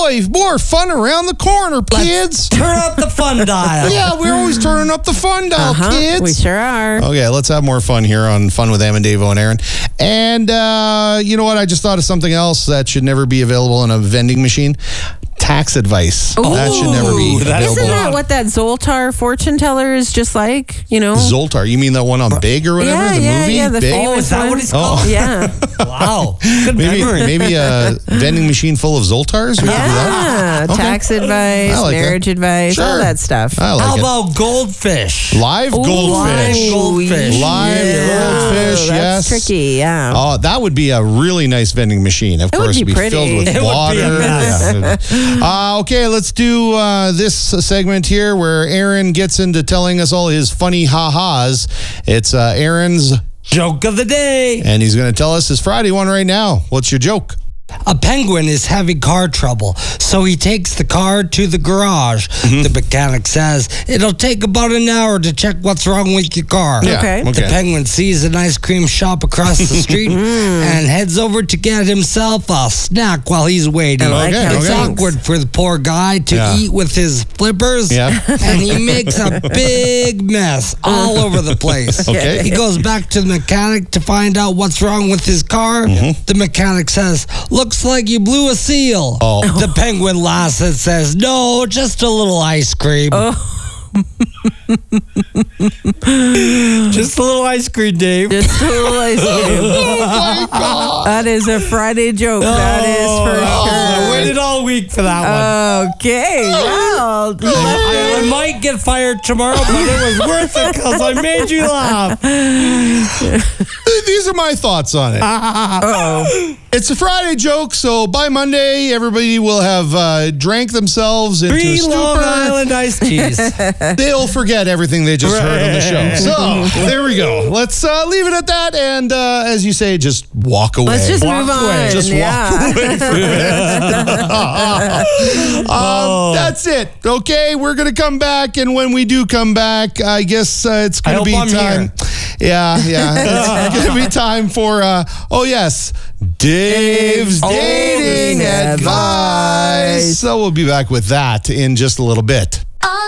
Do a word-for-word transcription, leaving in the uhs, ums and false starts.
boy, more fun around the corner, kids. Turn up the fun dial. Yeah, we're always turning up the fun dial, Uh-huh, kids. we sure are. Okay, let's have more fun here on Fun with Em and Davo and Aaron. And uh, you know what? I just thought of something else that should never be available in a vending machine. Tax advice. Ooh, that should never be that available. Isn't that what that Zoltar fortune teller is just like? You know? Zoltar? You mean that one on Big or whatever? Yeah, the yeah, movie? yeah, the Big? famous Oh, is that one. what it's called? Oh. Yeah. Wow. Good Maybe, memory. maybe a vending machine full of Zoltars? We could do that. Yeah. Okay. Tax advice, I like marriage that. advice, all Sure. that stuff. I like How it. about goldfish? Live Ooh, goldfish. live goldfish. Live Yeah. goldfish, That's yes. tricky, yeah. Oh, that would be a really nice vending machine. Of It would course, be it'd be pretty. filled with It would be water. a mess. Yeah. uh, okay, let's do uh, this segment here where Aaron gets into telling us all his funny ha-has. It's uh, Aaron's, Joke of the day. and he's going to tell us his Friday one right now. What's your joke? A penguin is having car trouble, so he takes the car to the garage. Mm-hmm. The mechanic says, it'll take about an hour to check what's wrong with your car. Yeah, Okay. The penguin sees an ice cream shop across the street and heads over to get himself a snack while he's waiting. I like Okay, how It's okay. thinks. awkward for the poor guy to Yeah. eat with his flippers, Yeah. and he makes a big mess all over the place. Okay. He goes back to the mechanic to find out what's wrong with his car. The mechanic says, looks like you blew a seal. Oh. The penguin laughs and says, no, just a little ice cream. Just a little ice cream, Dave. Just a little ice cream. Oh, my God. That is a Friday joke. That is for I sure. waited all week for that one. Okay, well, you left I, I might get fired tomorrow, but it was worth it because I made you laugh. These are my thoughts on it. Uh-oh. It's a Friday joke, so by Monday, everybody will have uh, drank themselves into a Three Long stupor. Island iced teas. They'll forget everything they just heard on the show. So there we go. Let's uh, leave it at that, and uh, as you say, just walk away. Let's just walk move on. Away. Just yeah. walk away from it. um, that's it. Okay, we're gonna come back, and when we do come back, I guess uh, it's I gonna hope be I'm time. here. Yeah, yeah. It's gonna be time for. Uh, oh yes, Dave's dating Dating advice. advice. So we'll be back with that in just a little bit.